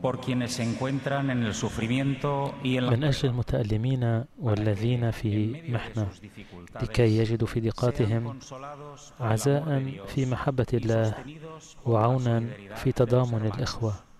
من أجل المتألمين والذين في محنة، لكي يجدوا في ضيقاتهم عزاء في محبة الله وعونا في تضامن الإخوة.